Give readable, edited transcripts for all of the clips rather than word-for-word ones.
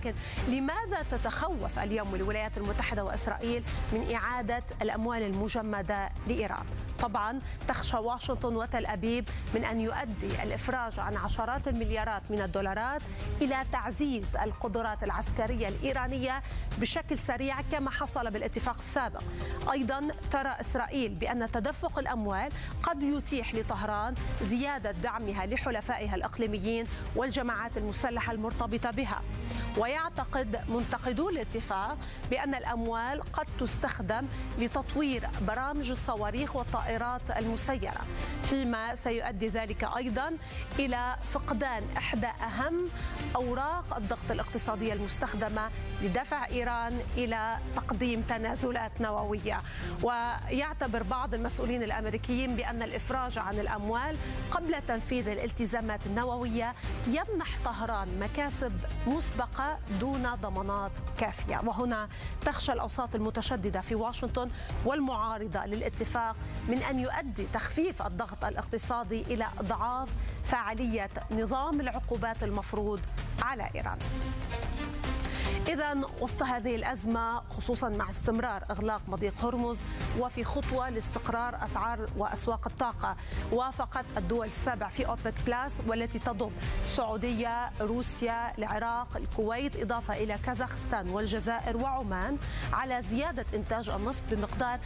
ولكن لماذا تتخوف اليوم الولايات المتحدة وإسرائيل من إعادة الأموال المجمدة لإيران؟ طبعا تخشى واشنطن وتل أبيب من أن يؤدي الإفراج عن عشرات المليارات من الدولارات إلى تعزيز القدرات العسكرية الإيرانية بشكل سريع كما حصل بالاتفاق السابق. أيضا ترى إسرائيل بأن تدفق الأموال قد يتيح لطهران زيادة دعمها لحلفائها الإقليميين والجماعات المسلحة المرتبطة بها. ويعتقد منتقدو الاتفاق بأن الأموال قد تستخدم لتطوير برامج الصواريخ والطائرات المسيرة، فيما سيؤدي ذلك أيضا إلى فقدان إحدى أهم أوراق الضغط الاقتصادية المستخدمة لدفع إيران إلى تقديم تنازلات نووية. ويعتبر بعض المسؤولين الأمريكيين بأن الإفراج عن الأموال قبل تنفيذ الالتزامات النووية يمنح طهران مكاسب مسبقة دون ضمانات كافية. وهنا تخشى الأوساط المتشددة في واشنطن والمعارضة للاتفاق من أن يؤدي تخفيف الضغط الاقتصادي إلى إضعاف فاعلية نظام العقوبات المفروض على إيران. إذن وسط هذه الأزمة، خصوصا مع استمرار إغلاق مضيق هرمز وفي خطوة لاستقرار أسعار وأسواق الطاقة، وافقت الدول السبع في أوبك بلاس والتي تضم السعودية، روسيا، العراق، الكويت، إضافة إلى كازاخستان والجزائر وعمان، على زيادة إنتاج النفط بمقدار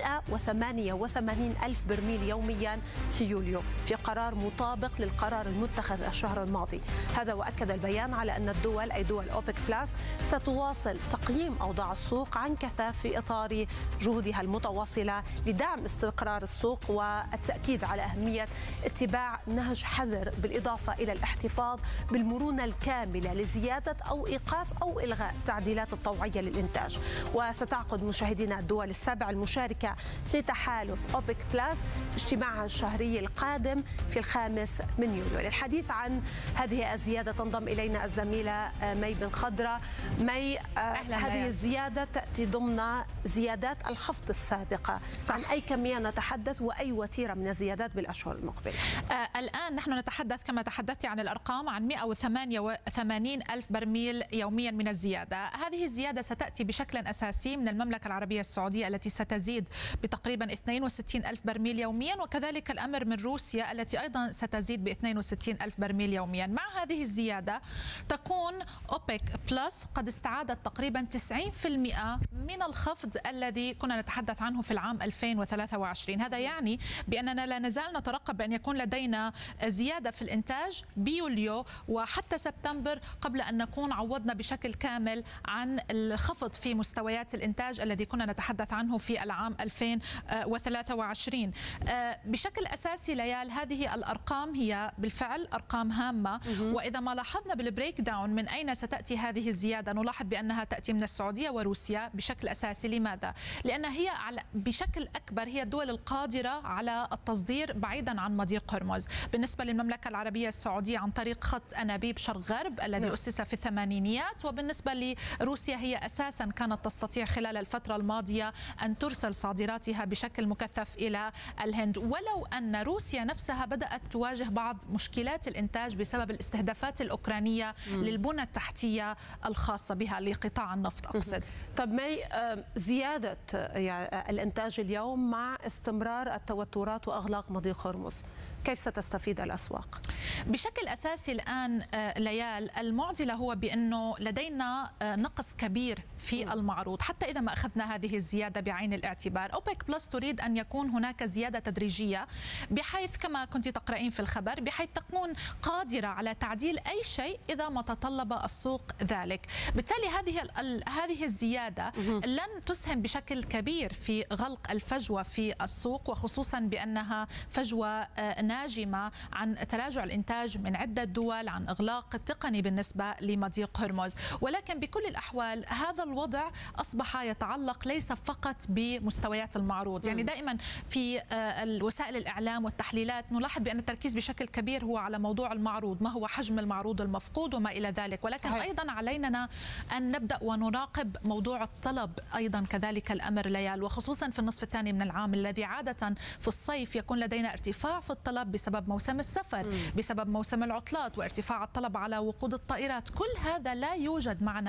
188 ألف برميل يوميا في يوليو، في قرار مطابق للقرار المتخذ الشهر الماضي. هذا وأكد البيان على أن الدول أي دول أوبك بلاس ستواصل تقييم أوضاع السوق عن كثب في إطار جهودها المتواصلة لدعم استقرار السوق والتأكيد على أهمية اتباع نهج حذر، بالإضافة إلى الاحتفاظ بالمرونة الكاملة لزيادة أو إيقاف أو إلغاء التعديلات الطوعية للإنتاج. وستعقد مشاهدينا الدول السبع المشاركة في تحالف أوبك بلاس اجتماعها الشهري القادم في 5 يوليو. للحديث عن هذه الزيادة تنضم إلينا الزميلة مي بن خضرة. مي، هذه الزيادة تأتي ضمن زيادات الخفض السابقة. صح. عن أي كمية نتحدث وأي وتيرة من الزيادات بالأشهر المقبلة؟ الآن نحن نتحدث كما تحدثت عن الأرقام عن 188 ألف برميل يوميا من الزيادة. هذه الزيادة ستأتي بشكل أساسي من المملكة العربية السعودية التي ستزيد بتقريبا 62 ألف برميل يوميا، وكذلك الأمر من روسيا التي أيضا ستزيد ب 62 ألف برميل يوميا. مع هذه الزيادة تكون أوبك بلس قد استعادت تقريبا 90% من الخفض الذي كنا نتحدث عنه في العام 2023. هذا يعني بأننا لا نزال نترقب بأن يكون لدينا زيادة في الإنتاج بيوليو وحتى سبتمبر قبل أن نكون عوضنا بشكل كامل عن الخفض في مستويات الإنتاج الذي كنا نتحدث عنه في العام 2023. بشكل أساسي ليال، هذه الأرقام هي بالفعل أرقام هامة، وإذا ما لاحظنا بالبريك داون من أين ستأتي هذه الزيادة نلاحظ بأنها تأتي من السعودية وروسيا بشكل أساسي. لماذا؟ لأن هي بشكل أكبر هي الدول القادرة على التصدير بعيدا عن مضيق هرمز. بالنسبة للمملكة العربية السعودية عن طريق خط أنابيب شرق غرب الذي أسس في الثمانينيات، وبالنسبة لروسيا هي أساسا كانت تستطيع خلال الفترة الماضية أن ترسل صادراتها بشكل مكثف إلى الهند، ولو أن روسيا نفسها بدأت تواجه بعض مشكلات الإنتاج بسبب الاستهدافات الأوكرانية للبنى التحتية الخاصة بها لقطاع النفط أقصد. طب مي، زيادة يعني الإنتاج اليوم مع استمرار التوترات وأغلاق مضيق هرمز، كيف ستستفيد الأسواق؟ بشكل أساسي الآن ليال، المعضلة هو بأنه لدينا نقص كبير في المعروض حتى إذا ما أخذنا هذه الزيادة بعين الاعتبار. أوبك بلس تريد أن يكون هناك زيادة تدريجية بحيث كما كنت تقرأين في الخبر بحيث تكون قادرة على تعديل أي شيء إذا ما تطلب السوق ذلك. بالتالي هذه الزيادة لن تسهم بشكل كبير في غلق الفجوة في السوق، وخصوصا بأنها فجوة ناجمة عن تراجع الإنتاج من عدة دول، عن إغلاق التقني بالنسبة لمضيق هرمز. ولكن بكل الأحوال هذا الوضع أصبح يتعلق ليس فقط بمستويات المعروض. يعني دائما في وسائل الإعلام والتحليلات نلاحظ بأن التركيز بشكل كبير هو على موضوع المعروض، ما هو حجم المعروض المفقود وما إلى ذلك، ولكن أيضا علينا أن نبدأ ونراقب موضوع الطلب أيضا كذلك الأمر ليال، وخصوصا في النصف الثاني من العام الذي عادة في الصيف يكون لدينا ارتفاع في الطلب بسبب موسم السفر، بسبب موسم العطلات، وارتفاع الطلب على وقود الطائرات. كل هذا لا يوجد معنا